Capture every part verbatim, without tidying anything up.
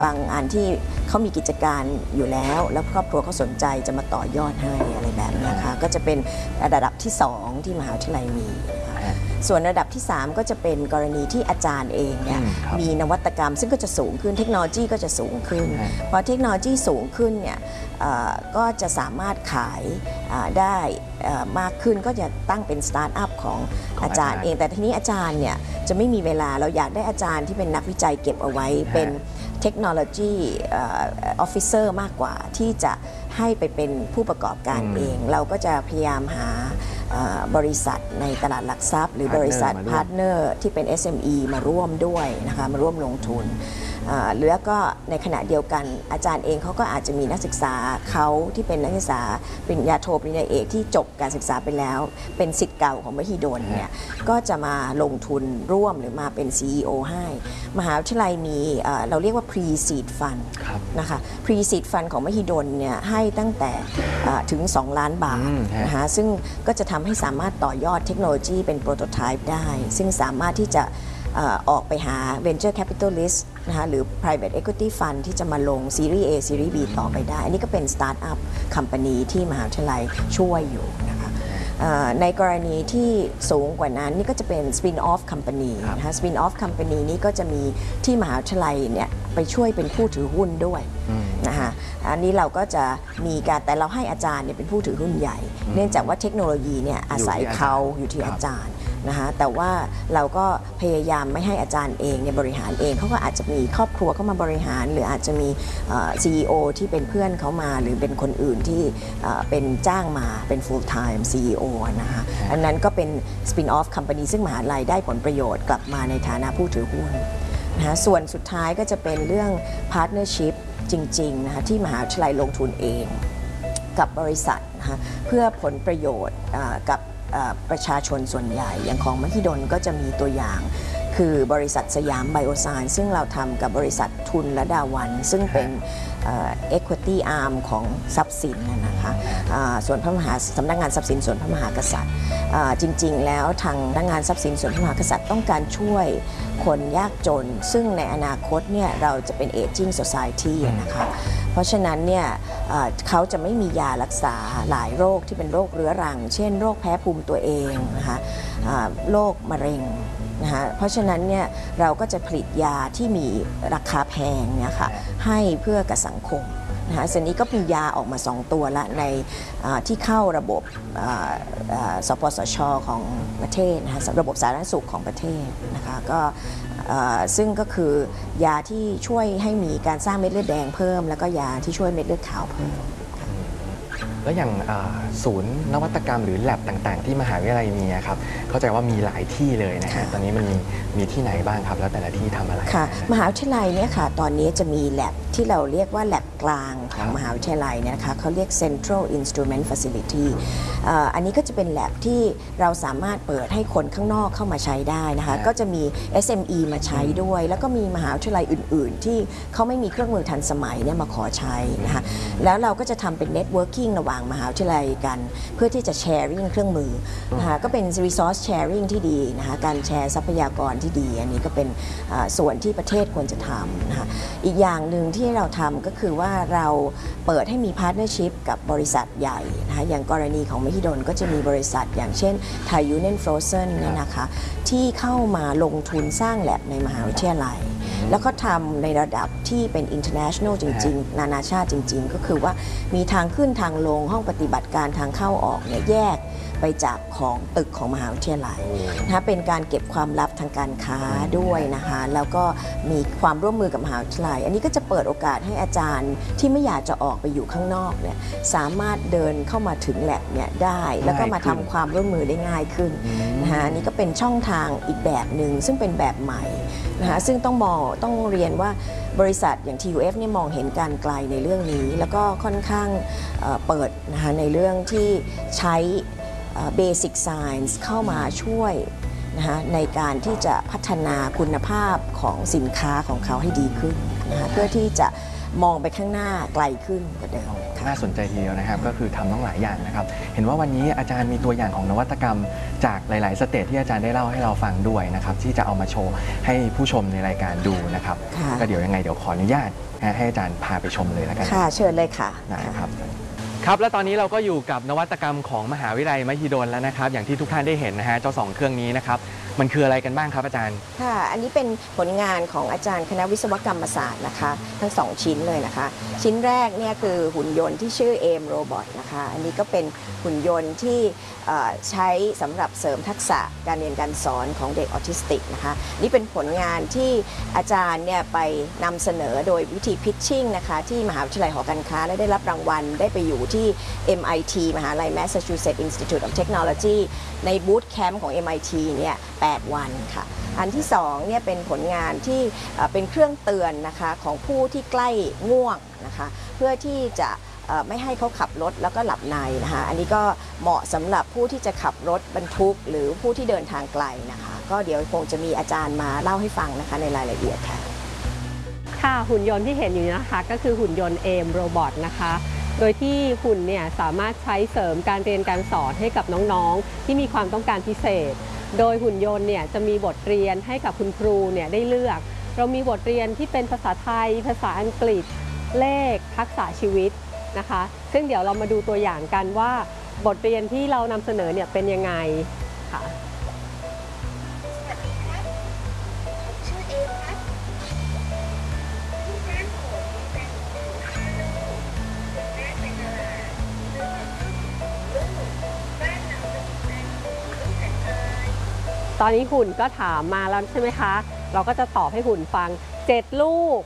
บางอันที่เขามีกิจการอยู่แล้วแล้วครอบครัวเขาสนใจจะมาต่อยอดให้อะไรแบบนี้ค่ะก็จะเป็นระดับที่สองที่มหาวิทยาลัยมีส่วนระดับที่สามก็จะเป็นกรณีที่อาจารย์เองเนี่ยมีนวัตกรรมซึ่งก็จะสูงขึ้นเทคโนโลยีก็จะสูงขึ้นพอเทคโนโลยีสูงขึ้นเนี่ยก็จะสามารถขายได้มากขึ้นก็จะตั้งเป็นสตาร์ทอัพของอาจารย์เองแต่ทีนี้อาจารย์เนี่ยจะไม่มีเวลาเราอยากได้อาจารย์ที่เป็นนักวิจัยเก็บเอาไว้เป็นเทคโนโลยีออฟฟิเซอร์มากกว่าที่จะให้ไปเป็นผู้ประกอบการเองเราก็จะพยายามหาบริษัทในตลาดหลักทรัพย์หรือบริษัทพาร์ทเนอร์ที่เป็น เอส เอ็ม อี มาร่วมด้วยนะคะมาร่วมลงทุนแล้วก็ในขณะเดียวกันอาจารย์เองเขาก็อาจจะมีนักศึกษาเขาที่เป็นนักศึกษาปริญญาโทปริญญาเอกที่จบการศึกษาไปแล้วเป็นศิษย์เก่าของมหิดลเนี่ยก็จะมาลงทุนร่วมหรือมาเป็น ซี อี โอ ให้มหาวิทยาลัยมีเราเรียกว่า Pre-Seed Fund นะคะ Pre-Seed Fund ของมหิดลเนี่ยให้ตั้งแต่ถึงสองล้านบาทนะคะซึ่งก็จะทำให้สามารถต่อยอดเทคโนโลยีเป็นโปรโตไทป์ได้ซึ่งสามารถที่จะออกไปหา Venture Capitalist นะคะหรือ Private Equity Fund ที่จะมาลง Series A Series B ต่อไปได้อันนี้ก็เป็น Startup Company ที่มหาวิทยาลัยช่วยอยู่นะคะในกรณีที่สูงกว่านั้นนี่ก็จะเป็น Spin-off Company นะคะ Spin-off Company นี้ก็จะมีที่มหาวิทยาลัยเนี่ยไปช่วยเป็นผู้ถือหุ้นด้วยนะคะอันนี้เราก็จะมีการแต่เราให้อาจารย์เนี่ยเป็นผู้ถือหุ้นใหญ่เนื่องจากว่าเทคโนโลยีเนี่ยอาศัยเขาอยู่ที่อาจารย์นะคะแต่ว่าเราก็พยายามไม่ให้อาจารย์เองเนี่ยบริหารเองเขาก็อาจจะมีครอบครัวเข้ามาบริหารหรืออาจจะมี ซี อี โอ ที่เป็นเพื่อนเขามาหรือเป็นคนอื่นที่เป็นจ้างมาเป็น full time ซี อี โอ นะคะอันนั้นก็เป็น spin off company ซึ่งมหาลัยได้ผลประโยชน์กลับมาในฐานะผู้ถือหุ้นนะคะส่วนสุดท้ายก็จะเป็นเรื่อง partnership จริงๆนะคะที่มหาวิทยาลัยลงทุนเองกับบริษัทนะคะเพื่อผลประโยชน์กับประชาชนส่วนใหญ่อย่างของมหิดลก็จะมีตัวอย่างคือบริษัทสยามไบโอไซน์ซึ่งเราทำกับบริษัททุนและดาวันซึ่งเป็น equity arm ของทรัพย์สินนะคะส่วนพระมหาสำนักงานทรัพย์สินส่วนพระมหากษัตริย์จริงๆแล้วทางพนักงานทรัพย์สินส่วนพระมหากษัตริย์ต้องการช่วยคนยากจนซึ่งในอนาคตเนี่ยเราจะเป็น aging society นะคะเพราะฉะนั้นเนี่ยเขาจะไม่มียารักษาหลายโรคที่เป็นโรคเรื้อรังเช่นโรคแพ้ภูมิตัวเองนะคะโรคมะเร็งนะคะเพราะฉะนั้นเนี่ยเราก็จะผลิตยาที่มีราคาแพงเนี่ยค่ะให้เพื่อกับสังคมนะคะส่วนนี้ก็มียาออกมาสองตัวละในที่เข้าระบบสปสช.ของประเทศนะคะระบบสาธารณสุขของประเทศนะคะก็ซึ่งก็คือยาที่ช่วยให้มีการสร้างเม็ดเลือดแดงเพิ่มแล้วก็ยาที่ช่วยเม็ดเลือดขาวเพิ่มแล้วอย่างศูนย์นวัตกรรมหรือแลบต่างๆที่มหาวิทยาลัยมีครับเข้าใจว่ามีหลายที่เลยนะฮะตอนนี้มันมีมีที่ไหนบ้างครับแล้วแต่ละที่ทำอะไรค่ะมหาวิทยาลัยเนี่ยค่ะตอนนี้จะมีแลบที่เราเรียกว่าแลบกลางของมหาวิทยาลัยเนี่ยนะคะเขาเรียก Central Instrument Facility อันนี้ก็จะเป็นแลบที่เราสามารถเปิดให้คนข้างนอกเข้ามาใช้ได้นะคะก็จะมี เอส เอ็ม อี มาใช้ด้วยแล้วก็มีมหาวิทยาลัยอื่นๆที่เขาไม่มีเครื่องมือทันสมัยเนี่ยมาขอใช้นะคะแล้วเราก็จะทำเป็น networking ระหว่างมหาวิทยาลัยกันเพื่อที่จะ sharing เครื่องมือนะคะก็เป็น resource sharing ที่ดีนะคะการแชร์ทรัพยากรที่ดีอันนี้ก็เป็นส่วนที่ประเทศควรจะทำนะคะอีกอย่างหนึ่งที่เราทำก็คือว่าเราเปิดให้มี partnership กับบริษัทใหญ่นะคะอย่างกรณีของมหิดลก็จะมีบริษัทอย่างเช่น Thai Union Frozen เนี่ยนะคะที่เข้ามาลงทุนสร้างแลบในมหาวิทยาลัยแล้วก็ทำในระดับที่เป็น international จริงๆนานาชาติจริงๆก็คือว่ามีทางขึ้นทางลงห้องปฏิบัติการทางเข้าออกเนี่ยแยกไปจากของตึกของมหาวิทยาลัยนะคะเป็นการเก็บความลับทางการค้าด้วยนะคะแล้วก็มีความร่วมมือกับมหาวิทยาลัยอันนี้ก็จะเปิดโอกาสให้อาจารย์ที่ไม่อยากจะออกไปอยู่ข้างนอกเนี่ยสามารถเดินเข้ามาถึงแลบเนี่ยได้แล้วก็มาทำความร่วมมือได้ง่ายขึ้นนะคะนี่ก็เป็นช่องทางอีกแบบหนึ่งซึ่งเป็นแบบใหม่นะคะซึ่งต้องมองต้องเรียนว่าบริษัทอย่าง ที ยู เอฟ เนี่ยมองเห็นการไกลในเรื่องนี้แล้วก็ค่อนข้างเปิดนะคะในเรื่องที่ใช้Basic Science เข้ามาช่วยนะคะในการที่จะพัฒนาคุณภาพของสินค้าของเขาให้ดีขึ้นนะคะเพื่อที่จะมองไปข้างหน้าไกลขึ้นกว่าเดิมค่ะน่าสนใจทีเดียวนะครับก็คือทำต้องหลายอย่างนะครับเห็นว่าวันนี้อาจารย์มีตัวอย่างของนวัตกรรมจากหลาย ๆ สเตจที่อาจารย์ได้เล่าให้เราฟังด้วยนะครับที่จะเอามาโชว์ให้ผู้ชมในรายการดูนะครับค่ะก็เดี๋ยวยังไงเดี๋ยวขออนุญาตให้อาจารย์พาไปชมเลยแล้วกันค่ะเชิญเลยค่ะนะครับครับและตอนนี้เราก็อยู่กับนวัตกรรมของมหาวิทยาลัยมหิดลแล้วนะครับอย่างที่ทุกท่านได้เห็นนะฮะเจ้าสองเครื่องนี้นะครับมันคืออะไรกันบ้างครับอาจารย์ค่ะอันนี้เป็นผลงานของอาจารย์คณะวิศวกรรมศาสตร์นะคะทั้งสองชิ้นเลยนะคะชิ้นแรกเนี่ยคือหุ่นยนต์ที่ชื่อ เอ เอ็ม Robot นะคะอันนี้ก็เป็นหุ่นยนต์ที่ใช้สำหรับเสริมทักษะการเรียนการสอนของเด็กออทิสติกนะคะนี่เป็นผลงานที่อาจารย์เนี่ยไปนำเสนอโดยวิธีพิชชิ่งนะคะที่มหาวิทยาลัยหอการค้าและได้รับรางวัลได้ไปอยู่ที่ เอ็ม ไอ ที มหาลัย Massachusetts Institute of Technology ในบูตแคมป์ของ เอ็ม ไอ ที เนี่ยแปดวันค่ะอันที่สองเนี่ยเป็นผลงานที่เป็นเครื่องเตือนนะคะของผู้ที่ใกล้ง่วงนะคะเพื่อที่จะไม่ให้เขาขับรถแล้วก็หลับในนะคะอันนี้ก็เหมาะสำหรับผู้ที่จะขับรถบรรทุกหรือผู้ที่เดินทางไกลนะคะก็เดี๋ยวคงจะมีอาจารย์มาเล่าให้ฟังนะคะในรายละเอียดค่ะค่ะหุ่นยนต์ที่เห็นอยู่นะคะก็คือหุ่นยนต์ เอ เอ็ม Robot นะคะโดยที่หุ่นเนี่ยสามารถใช้เสริมการเรียนการสอนให้กับน้องๆที่มีความต้องการพิเศษโดยหุ่นยนต์เนี่ยจะมีบทเรียนให้กับคุณครูเนี่ยได้เลือกเรามีบทเรียนที่เป็นภาษาไทยภาษาอังกฤษเลขทักษะชีวิตนะคะซึ่งเดี๋ยวเรามาดูตัวอย่างกันว่าบทเรียนที่เรานำเสนอเนี่ยเป็นยังไงค่ะตอนนี้หุ่นก็ถามมาแล้วใช่ไหมคะเราก็จะตอบให้หุ่นฟังเจ็ดลูก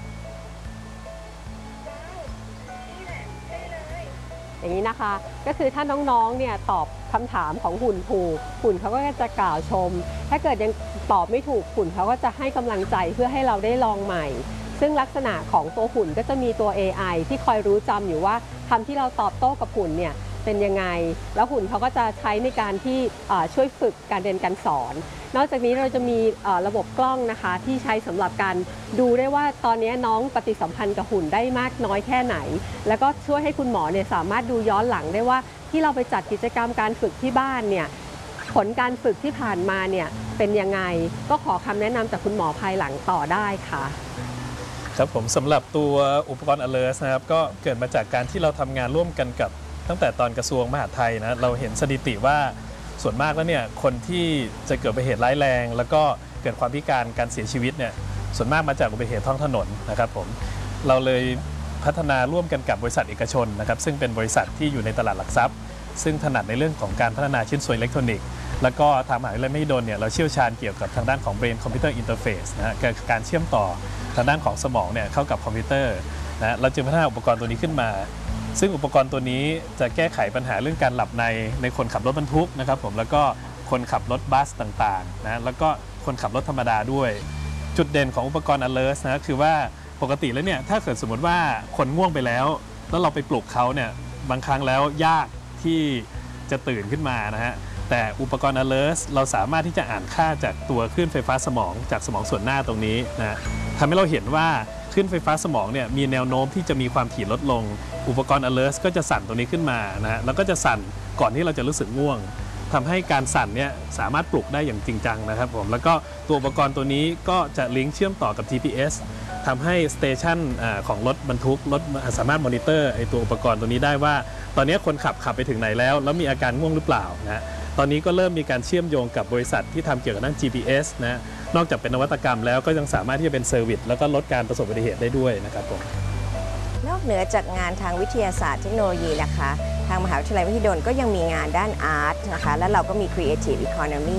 อย่างนี้นะคะก็คือถ้าน้องๆเนี่ยตอบคำถามของหุ่นถูกหุ่นเขาก็จะกล่าวชมถ้าเกิดยังตอบไม่ถูกหุ่นเขาก็จะให้กำลังใจเพื่อให้เราได้ลองใหม่ซึ่งลักษณะของตัวหุ่นก็จะมีตัว เอ ไอ ที่คอยรู้จำอยู่ว่าคำที่เราตอบโต้กับหุ่นเนี่ยเป็นยังไงแล้วหุ่นเขาก็จะใช้ในการที่ช่วยฝึกการเรียนการสอนนอกจากนี้เราจะมีระบบกล้องนะคะที่ใช้สำหรับการดูได้ว่าตอนนี้น้องปฏิสัมพันธ์กับหุ่นได้มากน้อยแค่ไหนแล้วก็ช่วยให้คุณหมอเนี่ยสามารถดูย้อนหลังได้ว่าที่เราไปจัดกิจกรรมการฝึกที่บ้านเนี่ยผลการฝึกที่ผ่านมาเนี่ยเป็นยังไงก็ขอคำแนะนำจากคุณหมอภายหลังต่อได้ค่ะครับผมสำหรับตัวอุปกรณ์ alert นะครับก็เกิดมาจากการที่เราทำงานร่วมกันกับตั้งแต่ตอนกระทรวงมหาดไทยนะเราเห็นสถิติว่าส่วนมากแล้วเนี่ยคนที่จะเกิดอุบัติเหตุร้ายแรงแล้วก็เกิดความพิการการเสียชีวิตเนี่ยส่วนมากมาจากอุบัติเหตุท้องถนนนะครับผมเราเลยพัฒนาร่วมกันกับบริษัทเอกชนนะครับซึ่งเป็นบริษัทที่อยู่ในตลาดหลักทรัพย์ซึ่งถนัดในเรื่องของการพัฒนาชิ้นส่วนอิเล็กทรอนิกส์แล้วก็ทางมหาวิทยาลัยมหิดลเนี่ยเราเชี่ยวชาญเกี่ยวกับทางด้านของ brain computer interface นะฮะการเชื่อมต่อทางด้านของสมองเนี่ยเข้ากับคอมพิวเตอร์นะเราจึงพัฒนาอุปกรณ์ตัวนี้ขึ้นมาซึ่งอุปกรณ์ตัวนี้จะแก้ไขปัญหาเรื่องการหลับในในคนขับรถบรรทุกนะครับผมแล้วก็คนขับรถบัสต่างๆนะแล้วก็คนขับรถธรรมดาด้วยจุดเด่นของอุปกรณ์ alert นะคือว่าปกติแล้วเนี่ยถ้าเกิดสมมติว่าคนง่วงไปแล้วแล้วเราไปปลุกเขาเนี่ยบางครั้งแล้วยากที่จะตื่นขึ้นมานะฮะแต่อุปกรณ์ alert เราสามารถที่จะอ่านค่าจากตัวคลื่นไฟฟ้าสมองจากสมองส่วนหน้าตรงนี้นะทำให้เราเห็นว่าคลื่นไฟฟ้าสมองเนี่ยมีแนวโน้มที่จะมีความถี่ลดลงอุปกรณ์ alert ก็จะสั่นตรงนี้ขึ้นมานะแล้วก็จะสั่นก่อนที่เราจะรู้สึกง่วงทำให้การสั่นเนี่ยสามารถปลุกได้อย่างจริงจังนะครับผมแล้วก็ตัวอุปกรณ์ตัวนี้ก็จะลิงก์เชื่อมต่อกับ จี พี เอส ทำให้สเตชันของรถบรรทุกรถสามารถมอนิเตอร์ไอตัวอุปกรณ์ตัวนี้ได้ว่าตอนนี้คนขับขับไปถึงไหนแล้วแล้วมีอาการง่วงหรือเปล่านะตอนนี้ก็เริ่มมีการเชื่อมโยงกับบริษัทที่ทำเกี่ยวกับด้าน จี พี เอส นะนอกจากเป็นนวัตกรรมแล้วก็ยังสามารถที่จะเป็นเซอร์วิสแล้วก็ลดการประสบอุบัติเหตุได้ด้วยนะครับผมนอกเหนือจากงานทางวิทยาศาสตร์เทคโนโลยีนะคะทางมหาวิทยาลัยมหิดลก็ยังมีงานด้านอาร์ตนะคะและเราก็มี Creative Economy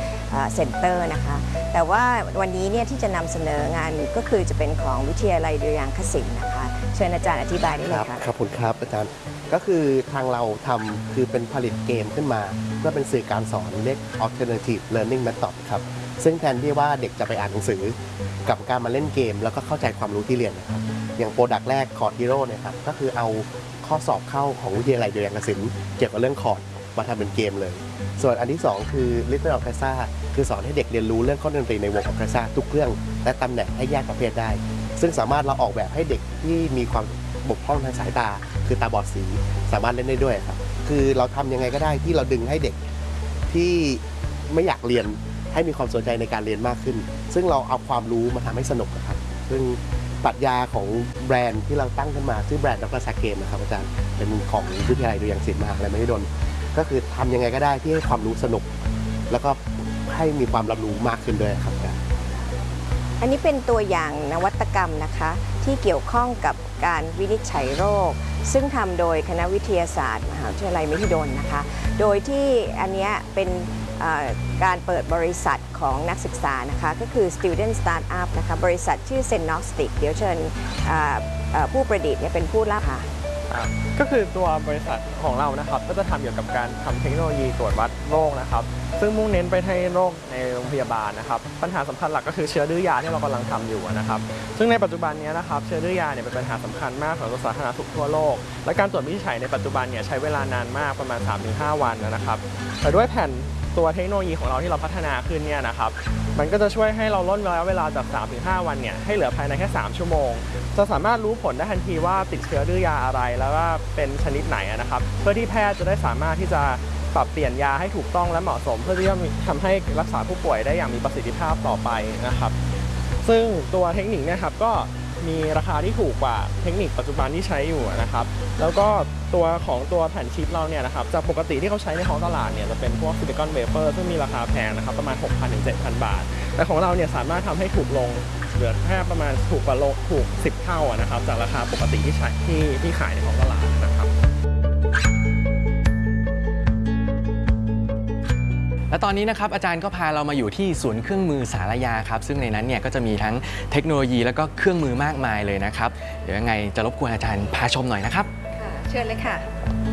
Center นะคะแต่ว่าวันนี้เนี่ยที่จะนำเสนองานก็คือจะเป็นของวิทยาลัยดุริยางคศิลป์นะคะเชิญอาจารย์อธิบายได้เลยค่ะครับคุณครับอาจารย์ก็คือทางเราทำคือเป็นผลิตเกมขึ้นมาเพื่อเป็นสื่อการสอนเรียก Alternative Learning Method ครับซึ่งแทนที่ว่าเด็กจะไปอ่านหนังสือกับการมาเล่นเกมแล้วก็เข้าใจความรู้ที่เรียนนะครับอย่างโปรดักต์แรกคอร์ดฮีโร่เนี่ยครับก็คือเอาข้อสอบเข้าของวิทยาลัยดุริยางคศิลป์เกี่ยวกับเรื่องคอร์ดมาทำเป็นเกมเลยส่วนอันที่สองคือ Little Orchestra คือสอนให้เด็กเรียนรู้เรื่องข้อดนตรีในวงออร์เคสตราทุกเครื่องและตำแหน่งให้แยกประเภทได้ซึ่งสามารถเราออกแบบให้เด็กที่มีความบกพร่องทางสายตาคือตาบอดสีสามารถเล่นได้ด้วยครับคือเราทำยังไงก็ได้ที่เราดึงให้เด็กที่ไม่อยากเรียนให้มีความสนใจในการเรียนมากขึ้นซึ่งเราเอาความรู้มาทำให้สนุกครับซึ่งปรัชญาของแบรนด์ที่เราตั้งขึ้นมาชื่อแบรนด์ดร.ซาเกมนะครับอาจารย์เป็นของวิทยาลัยดุริยางค์ศิลป์มหาวิทยาลัยมหิดลก็คือทำยังไงก็ได้ที่ให้ความรู้สนุกแล้วก็ให้มีความรับรู้มากขึ้นด้วยครับอาจารย์อันนี้เป็นตัวอย่างนวัตกรรมนะคะที่เกี่ยวข้องกับการวินิจฉัยโรคซึ่งทำโดยคณะวิทยาศาสตร์มหาวิทยาลัยมหิดลนะคะโดยที่อันนี้เป็นการเปิดบริษัทของนักศึกษานะคะก็คือ Student Startup นะคะบริษัทชื่อ Zenostic เดี๋ยวเชิญผู้ประดิษฐ์เนี่ยเป็นผู้เล่าค่ะก็คือตัวบริษัทของเรานะครับก็จะทำเกี่ยวกับการทำเทคโนโลยีตรวจวัดโรคนะครับซึ่งมุ่งเน้นไปที่โรคในโรงพยาบาลนะครับปัญหาสำคัญหลักก็คือเชื้อดื้อยาที่เรากำลังทำอยู่นะครับซึ่งในปัจจุบันนี้นะครับเชื้อดื้อยาเนี่ยเป็นปัญหาสำคัญมากของสาธารณสุขทั่วโลกและการตรวจวินิจฉัยในปัจจุบันเนี่ยใช้เวลานานมากประมาณ สามถึงห้า วันนะครับแต่ด้วยแผ่นตัวเทคโนโลยีของเราที่เราพัฒนาขึ้นเนี่ยนะครับมันก็จะช่วยให้เราลดระยะเวลาจาก สามถึงห้า วันเนี่ยให้เหลือภายในแค่สามชั่วโมงจะสามารถรู้ผลได้ทันทีว่าติดเชื้อดื้อยาอะไรแล้วว่าเป็นชนิดไหนนะครับเพื่อที่แพทย์จะได้สามารถที่จะปรับเปลี่ยนยาให้ถูกต้องและเหมาะสมเพื่อที่จะทำให้รักษาผู้ป่วยได้อย่างมีประสิทธิภาพต่อไปนะครับซึ่งตัวเทคนิคเนี่ยครับก็มีราคาที่ถูกกว่าเทคนิคปัจจุบันที่ใช้อยู่นะครับแล้วก็ตัวของตัวแผ่นชิปเราเนี่ยนะครับจากปกติที่เขาใช้ในท้องตลาดเนี่ยจะเป็นพวกซิลิคอนเวเฟอร์ซึ่งมีราคาแพงนะครับประมาณ หกพันถึงเจ็ดพัน บาทแต่ของเราเนี่ยสามารถทำให้ถูกลงเหลือแค่ประมาณถูกกว่าโลถูกสิบเท่านะครับจากราคาปกติที่ใช้ที่ที่ขายในท้องตลาดนะครับและตอนนี้นะครับอาจารย์ก็พาเรามาอยู่ที่ศูนย์เครื่องมือสารยาครับซึ่งในนั้นเนี่ยก็จะมีทั้งเทคโนโลยีแล้วก็เครื่องมือมากมายเลยนะครับเดี๋ยวยังไงจะรบกวนอาจารย์พาชมหน่อยนะครับค่ะเชิญเลยค่ะ